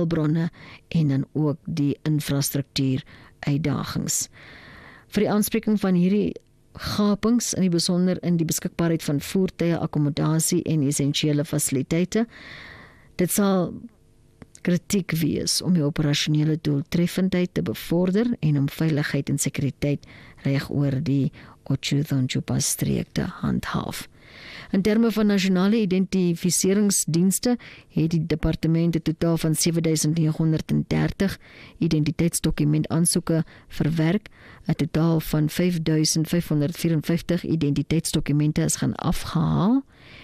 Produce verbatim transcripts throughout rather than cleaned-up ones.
hulpbronne en dan ook die infrastruktuur uitdagings. Vir die aanspreking van hierdie gapings, in die besonder in die beskikbaarheid van voertuie, akkommodasie en essensiële fasiliteite, dit sal kritiek wees om die operasionele doeltreffendheid te bevorder en om veiligheid en sekuriteit reg oor die Otjiwarongo streek te handhaaf. In terme van nasionale identifiseringsdienste het die departement 'n totaal van sewe duisend nege honderd dertig identiteitsdokument aansoeke verwerk. 'n Totaal van vyf duisend vyf honderd vyf en vyftig identiteitsdokumente is gaan afgehaal.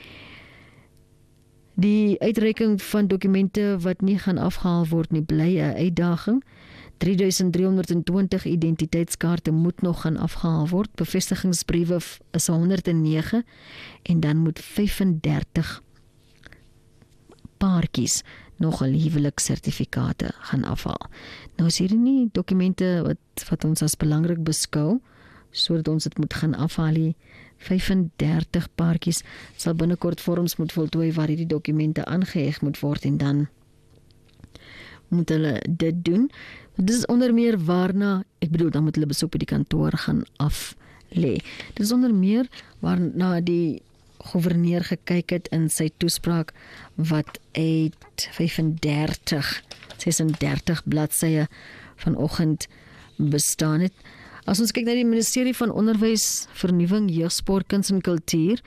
Die uitreiking van dokumente wat nie gaan afgehaal word nie, bly 'n uitdaging. drie duisend drie honderd twintig identiteitskaarte moet nog gaan afgehaal word. Bevestigingsbriewe is honderd nege en dan moet vyf en dertig paartjies nog 'n huweliksertifikate gaan afhaal. Nou is hier nie dokumente wat, wat ons as belangrik beskou, sodat ons dit moet gaan afhaal. vyf en dertig paartjies sal binnekort vorms moet voltooi waar hierdie dokumente aangeheg moet word en dan moet hulle dit doen. Dit is onder meer waarna, ek bedoel, dan moet hulle besoek by die kantoor gaan aflê. Dit is onder meer waarna die gouverneur gekyk het in sy toespraak wat uit vyfendertig, sesendertig bladsye vanoggend bestaan het. As ons kyk na die Ministerie van Onderwys, Vernuwing, Jeug, Sport, Kuns en Kultuur,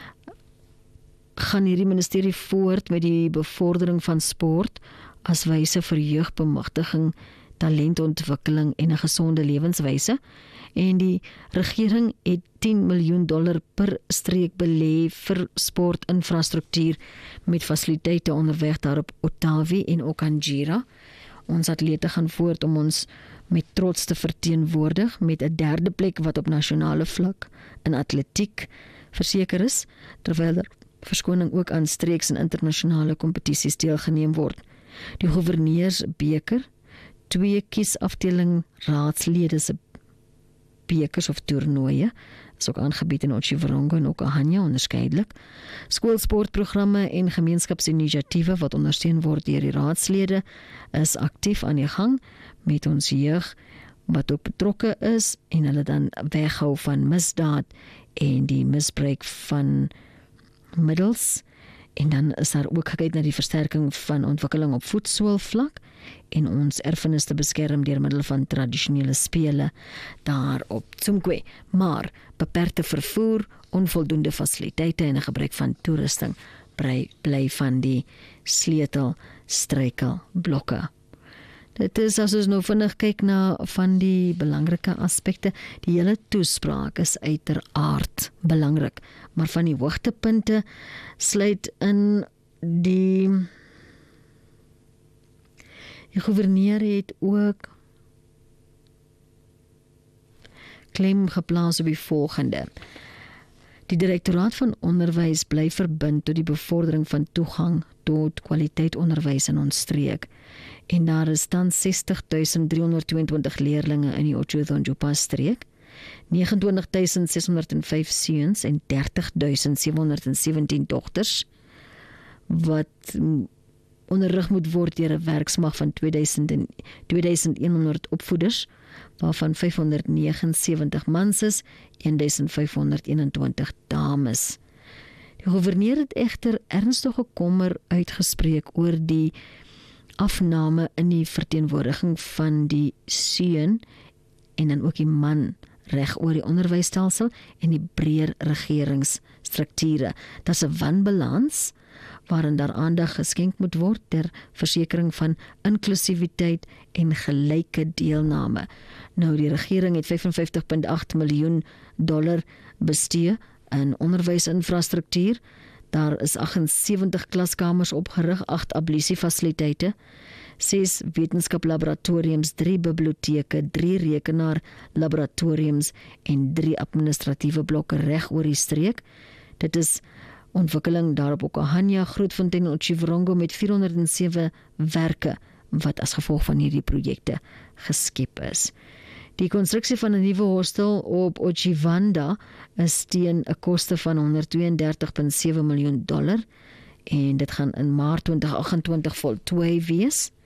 gaan hierdie ministerie voort met die bevordering van sport as wyse vir jeugbemagtiging, talentontwikkeling en 'n gesonde lewenswyse. En die regering het tien miljoen dollar per streek belê vir sportinfrastruktuur met fasiliteite onderweg daar op Otavi en Okanjira. Ons atlete gaan voort om ons met trots te verteenwoordig met 'n derde plek wat op nasionale vlak in atletiek verseker is, terwyl er verskoning ook aan streeks en internasionale kompetisies deelgeneem word. Die gouverneursbeker, twee kiesafdeling raadslede se bekers of toernooie, is ook aangebied in Otjiwarongo en Okahanya onderskeidelik. Skoolsportprogramme en gemeenskapsinisiatiewe wat ondersteun word deur die raadslede is aktief aan die gang met ons jeug wat ook betrokke is en hulle dan weghou van misdaad en die misbruik van middels. En dan is daar ook gekyk na die versterking van ontwikkeling op voetsoolvlak en ons erfenis te beskerm deur middel van tradisionele spele daar op Tsumkwe. Maar beperkte vervoer, onvoldoende fasiliteite en 'n gebruik van toerusting bly, bly van die sleutel struikelblokke. Dit is as ons nou vinnig kyk na van die belangrike aspekte, die hele toespraak is uiteraard belangrik, maar van die hoogtepunte sluit in die die gouverneur het ook klem geplaas op die volgende. Die Direktoraat van Onderwys bly verbind tot die bevordering van toegang tot kwaliteit onderwys in ons streek. En daar is dan sestig duisend driehonderd tweeëntwintig leerlinge in die Otjiwarongo streek, nege en twintig duisend ses honderd vyf seuns en dertig duisend sewe honderd sewentien dogters wat onderrig moet word deur 'n werksmag van twee duisend een honderd opvoeders, waarvan vyfhonderd negenensewentig mans is, een duisend vyfhonderd eenentwintig dames. Die gouverneur het egter ernstige kommer uitgespreek oor die afname in die verteenwoordiging van die seun en dan ook die man reg oor die onderwysstelsel en die breër regeringsstrukture. Dit is 'n wanbalans waarin daar aandag geskenk moet word ter versekering van inklusiwiteit en gelyke deelname. Nou, die regering het vyf en vyftig komma agt miljoen dollar bestee in onderwysinfrastruktuur. Daar is agt en sewentig klaskamers opgerig, agt ablisiefasiliteite, ses wetenskaplaboratoriums, drie biblioteke, drie rekenaarlaboratoriums en drie administratiewe blokke reg oor die streek. Dit is ontwikkeling daar op Okahanya, Grootfontein en Otjiwarongo met vierhonderd en sewe werke wat as gevolg van hierdie projekte geskep is. Die konstruksie van 'n nuwe hostel op Otjiwanda is teen 'n koste van honderd twee en dertig komma sewe miljoen dollar en dit gaan in Maart twintig agt en twintig voltooi wees.